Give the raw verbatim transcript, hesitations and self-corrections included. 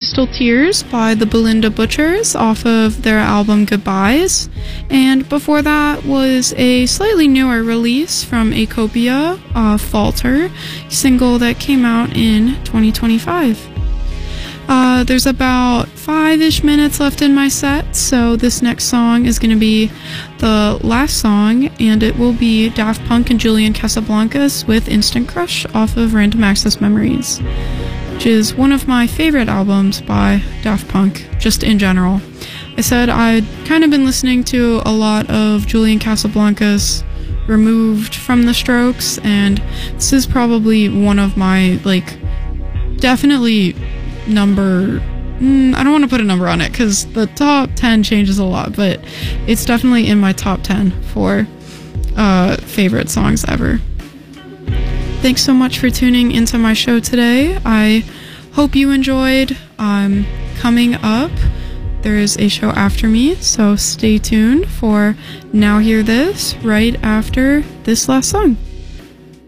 Crystal Tears by the Belinda Butchers off of their album Goodbyes. And before that was a slightly newer release from Acopia, uh, Falter, single that came out in twenty twenty-five. Uh, there's about five-ish minutes left in my set, so this next song is going to be the last song, and it will be Daft Punk and Julian Casablancas with Instant Crush off of Random Access Memories, which is one of my favorite albums by Daft Punk, just in general. I said I'd kind of been listening to a lot of Julian Casablancas removed from the Strokes, and this is probably one of my, like, definitely number mm, I don't want to put a number on it because the top ten changes a lot, but it's definitely in my top ten for uh, favorite songs ever. Thanks so much for tuning into my show today. I hope you enjoyed. Um, coming up, there is a show after me, so stay tuned for Now Hear This right after this last song.